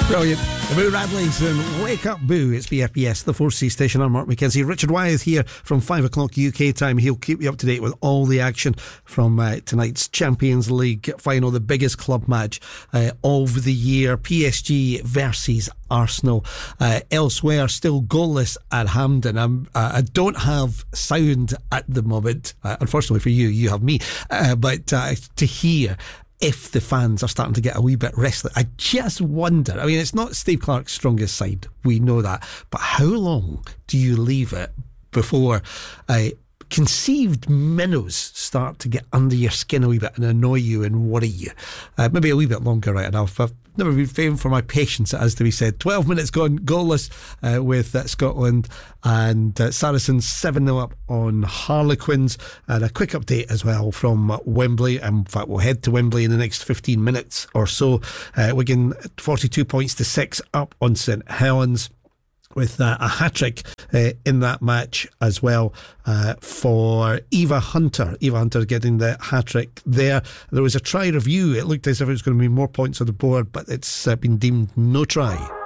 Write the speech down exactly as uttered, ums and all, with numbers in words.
Brilliant. The Boo Radleys and Wake Up Boo. It's B F B S, the four C station. I'm Mark McKenzie. Richard Wyeth here from five o'clock U K time. He'll keep you up to date with all the action from uh, tonight's Champions League final, the biggest club match uh, of the year. P S G versus Arsenal. Uh, elsewhere, still goalless at Hampden. I'm, uh, I don't have sound at the moment. Uh, unfortunately for you, you have me. Uh, but uh, to hear if the fans are starting to get a wee bit restless, I just wonder. I mean, it's not Steve Clarke's strongest side, we know that, but how long do you leave it before uh, conceived minnows start to get under your skin a wee bit and annoy you and worry you? Uh, maybe a wee bit longer, right enough. I've never been famed for my patience, it has to be said. twelve minutes gone goalless uh, with uh, Scotland, and uh, Saracens seven nil up on Harlequins. And a quick update as well from uh, Wembley. In fact, we'll head to Wembley in the next fifteen minutes or so. uh, Wigan forty-two points to six up on St Helens, with uh, a hat-trick uh, in that match as well uh, for Eva Hunter. Eva Hunter getting the hat-trick there. There was a try review. It looked as if it was going to be more points on the board, but it's uh, been deemed no try.